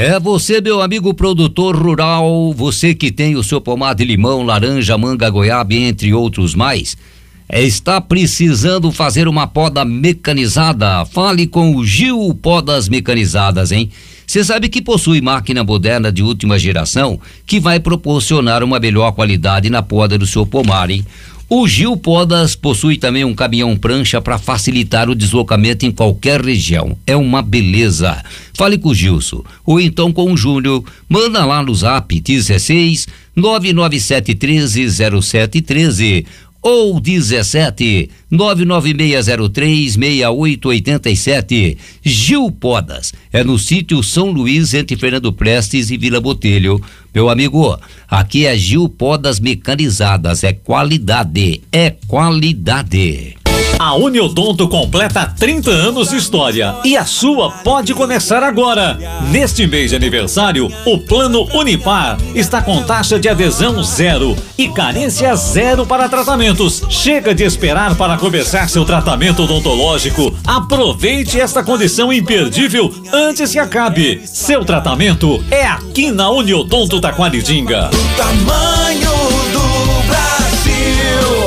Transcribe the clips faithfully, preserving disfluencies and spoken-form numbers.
É você, meu amigo produtor rural, você que tem o seu pomar de limão, laranja, manga, goiaba, entre outros mais, é, está precisando fazer uma poda mecanizada? Fale com o Gil Podas Mecanizadas, hein? Você sabe que possui máquina moderna de última geração que vai proporcionar uma melhor qualidade na poda do seu pomar, hein? O Gil Podas possui também um caminhão prancha para facilitar o deslocamento em qualquer região. É uma beleza. Fale com o Gilson ou então com o Júnior. Manda lá no zap dezesseis nove nove sete um três zero sete um três ou dezessete nove nove seis zero três seis oito oito sete. Gil Podas é no sítio São Luís, entre Fernando Prestes e Vila Botelho. Meu amigo, aqui é Gil Podas Mecanizadas, é qualidade, é qualidade. A Uniodonto completa trinta anos de história e a sua pode começar agora. Neste mês de aniversário, o Plano Unipar está com taxa de adesão zero e carência zero para tratamentos. Chega de esperar para começar seu tratamento odontológico. Aproveite esta condição imperdível antes que acabe. Seu tratamento é aqui na Uniodonto Taquaritinga. O tamanho do Brasil.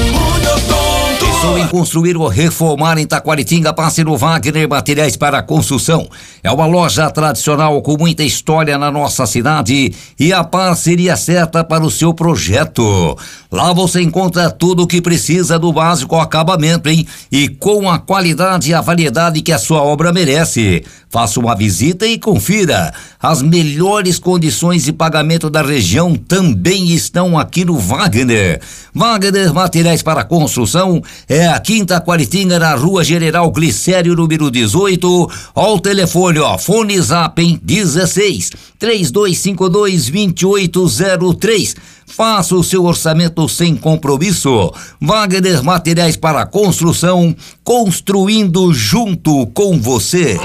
Pensou em construir ou reformar em Taquaritinga? Passe no Wagner Materiais para Construção. É uma loja tradicional com muita história na nossa cidade e a parceria certa para o seu projeto. Lá você encontra tudo o que precisa do básico ao acabamento, hein? E com a qualidade e a variedade que a sua obra merece. Faça uma visita e confira. As melhores condições de pagamento da região também estão aqui no Wagner. Wagner Materiais para Construção é aqui em Taquaritinga, na Rua General Glicério, número dezoito. Ó o telefone, ó, fone zap em dezesseis três dois cinco dois dois oito zero três. Faça o seu orçamento sem compromisso. Wagner Materiais para Construção, construindo junto com você.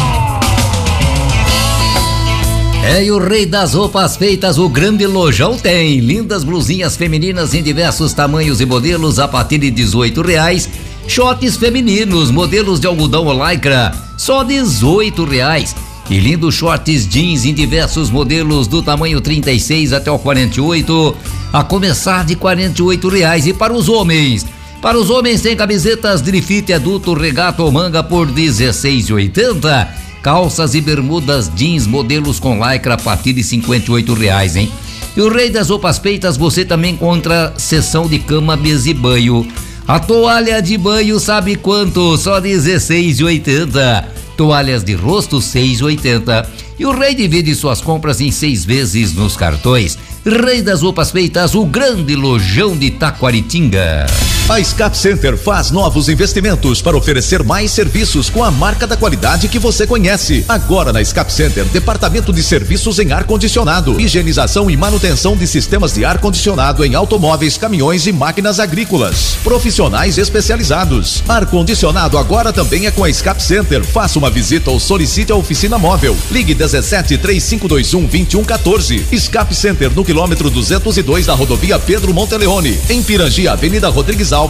É, e o rei das roupas feitas, o Grande Lojão, tem lindas blusinhas femininas em diversos tamanhos e modelos a partir de dezoito reais. Shorts femininos, modelos de algodão ou lycra, só dezoito reais. E lindos shorts jeans em diversos modelos do tamanho trinta e seis até o quarenta e oito, a começar de quarenta e oito reais. E para os homens, para os homens tem camisetas de fit adulto, regata ou manga por dezesseis reais e oitenta centavos. Calças e bermudas jeans modelos com lycra a partir de cinquenta e oito reais, hein? E o rei das roupas feitas você também encontra seção de cama, mesa e banho. A toalha de banho sabe quanto? Só dezesseis reais e oitenta centavos. Toalhas de rosto seis reais e oitenta centavos. E o rei divide suas compras em seis vezes nos cartões. Rei das roupas feitas, o Grande Lojão de Taquaritinga. A Scap Center faz novos investimentos para oferecer mais serviços com a marca da qualidade que você conhece. Agora na Scap Center, departamento de serviços em ar-condicionado, higienização e manutenção de sistemas de ar-condicionado em automóveis, caminhões e máquinas agrícolas. Profissionais especializados. Ar-condicionado agora também é com a Scap Center. Faça uma visita ou solicite a oficina móvel. Ligue dezessete três cinco dois um dois um um quatro. Scap Center no quilômetro duzentos e dois da rodovia Pedro Monteleone. Em Pirangi, Avenida Rodrigues Alves.